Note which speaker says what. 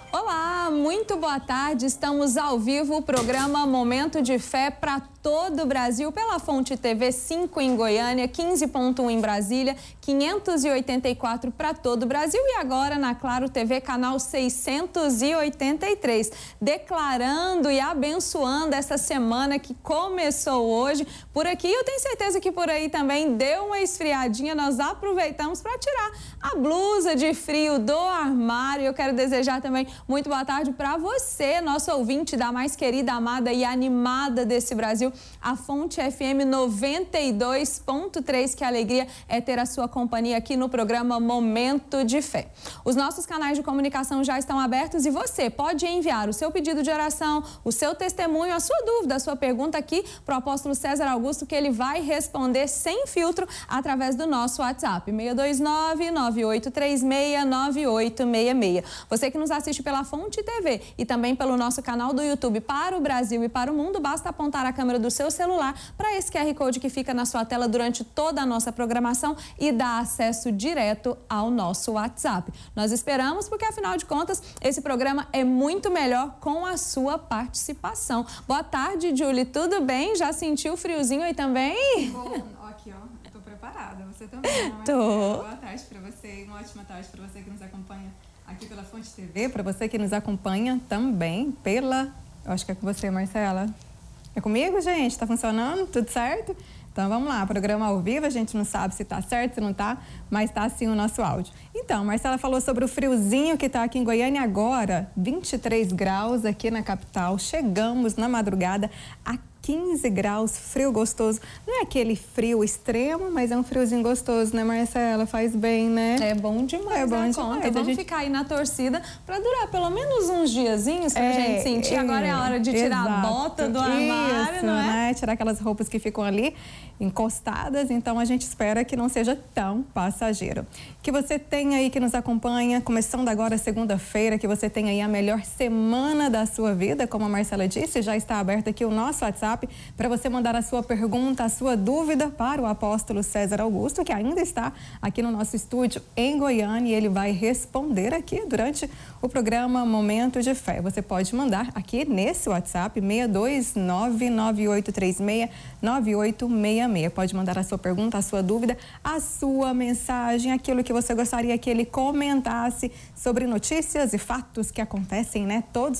Speaker 1: Olá, muito boa tarde. Estamos ao vivo, o programa Momento de Fé para todo o Brasil pela Fonte TV 5 em Goiânia, 15.1 em Brasília, 584 para todo o Brasil e agora na Claro TV, canal 683, declarando e abençoando essa semana que começou hoje. Por aqui, eu tenho certeza que por aí também deu uma esfriadinha, nós aproveitamos para tirar a blusa de frio do armário. Eu quero desejar também muito boa tarde para você, nosso ouvinte da mais querida, amada e animada desse Brasil, a Fonte FM 92.3. Que alegria é ter a sua companhia aqui no programa Momento de Fé. Os nossos canais de comunicação já estão abertos e você pode enviar o seu pedido de oração, o seu testemunho, a sua dúvida, a sua pergunta aqui para o apóstolo César Augusto, que ele vai responder sem filtro através do nosso WhatsApp, 629-9836-9866. Você que nos assiste pela Fonte TV e também pelo nosso canal do YouTube para o Brasil e para o mundo, basta apontar a câmera do seu celular para esse QR Code que fica na sua tela durante toda a nossa programação e dá acesso direto ao nosso WhatsApp. Nós esperamos porque, afinal de contas, esse programa é muito melhor com a sua participação. Boa tarde, Julie. Tudo bem? Já sentiu o friozinho aí também?
Speaker 2: Bom, aqui, ó. Tô preparada. Você também, não é?
Speaker 1: Tô.
Speaker 2: Boa tarde para você e uma ótima tarde para você que nos acompanha aqui pela Fonte TV, para você que nos acompanha também pela... Eu acho que é com você, Marcela. É comigo, gente? Tá funcionando? Tudo certo? Então vamos lá, programa ao vivo, a gente não sabe se tá certo, se não tá, mas tá sim o nosso áudio. Então, Marcela falou sobre o friozinho que tá aqui em Goiânia agora, 23 graus aqui na capital, chegamos na madrugada a 15 graus, frio gostoso. Não é aquele frio extremo, mas é um friozinho gostoso, né, Marcela? Faz bem, né?
Speaker 1: É bom demais.
Speaker 2: É bom demais.
Speaker 1: Conta. Vamos ficar aí na torcida para durar pelo menos uns diazinhos pra gente sentir. Agora é a hora de tirar a bota do armário,
Speaker 2: isso,
Speaker 1: não é?
Speaker 2: Né? Tirar aquelas roupas que ficam ali encostadas, então a gente espera que não seja tão passageiro. Que você tenha aí, que nos acompanha, começando agora segunda-feira, que você tenha aí a melhor semana da sua vida, como a Marcela disse, já está aberto aqui o nosso WhatsApp para você mandar a sua pergunta, a sua dúvida para o apóstolo César Augusto, que ainda está aqui no nosso estúdio em Goiânia e ele vai responder aqui durante o programa Momento de Fé. Você pode mandar aqui nesse WhatsApp 62998369866. Pode mandar a sua pergunta, a sua dúvida, a sua mensagem, aquilo que você gostaria que ele comentasse sobre notícias e fatos que acontecem, né, todos